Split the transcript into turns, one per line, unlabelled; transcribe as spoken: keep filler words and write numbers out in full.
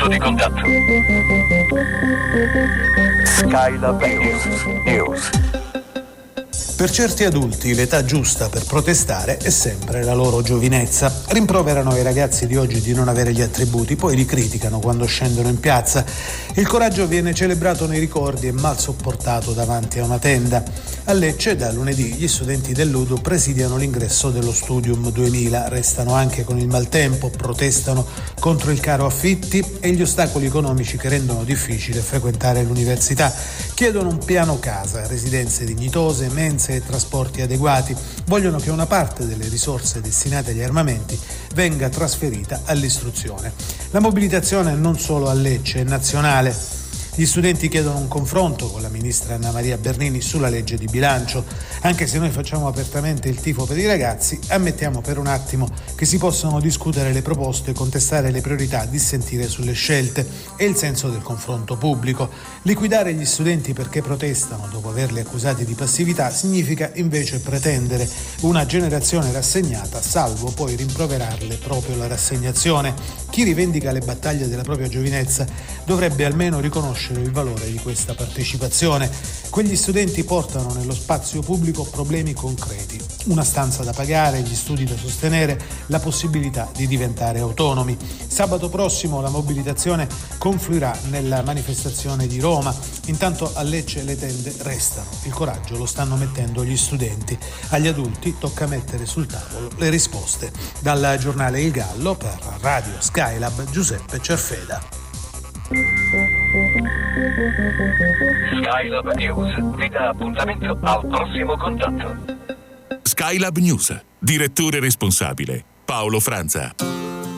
punto di contatto. Skylab News. News.
Per certi adulti l'età giusta per protestare è sempre la loro giovinezza. Rimproverano ai ragazzi di oggi di non avere gli attributi, poi li criticano quando scendono in piazza. Il coraggio viene celebrato nei ricordi e mal sopportato davanti a una tenda. A Lecce da lunedì gli studenti dell'U D U presidiano l'ingresso dello Studium duemila, restano anche con il maltempo, protestano contro il caro affitti e gli ostacoli economici che rendono difficile frequentare l'università. Chiedono un piano casa, residenze dignitose, mense e trasporti adeguati. Vogliono che una parte delle risorse destinate agli armamenti venga trasferita all'istruzione. La mobilitazione non solo a Lecce, è nazionale. Gli studenti chiedono un confronto con la ministra Anna Maria Bernini sulla legge di bilancio. Anche se noi facciamo apertamente il tifo per i ragazzi, ammettiamo per un attimo che si possono discutere le proposte, contestare le priorità, dissentire sulle scelte e il senso del confronto pubblico. Liquidare gli studenti perché protestano dopo averli accusati di passività significa invece pretendere una generazione rassegnata, salvo poi rimproverarle proprio la rassegnazione. Chi rivendica le battaglie della propria giovinezza dovrebbe almeno riconoscere il valore di questa partecipazione. Quegli studenti portano nello spazio pubblico problemi concreti: una stanza da pagare, gli studi da sostenere, la possibilità di diventare autonomi. Sabato prossimo la mobilitazione confluirà nella manifestazione di Roma. Intanto a Lecce le tende restano. Il coraggio lo stanno mettendo gli studenti. Agli adulti tocca mettere sul tavolo le risposte. Dal giornale Il Gallo per Radio Skylab, Giuseppe Cerfeda.
Skylab News vi dà appuntamento al prossimo contatto.
Skylab News, direttore responsabile Paolo Franza.